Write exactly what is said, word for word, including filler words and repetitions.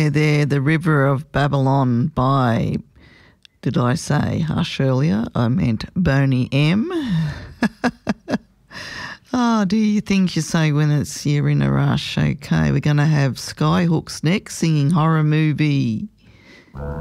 play there The River of Babylon by, did I say Hush earlier? I meant Boney M. Oh, do you think you say when it's you're in a rush? Okay, we're going to have Skyhooks next, singing Horror Movie.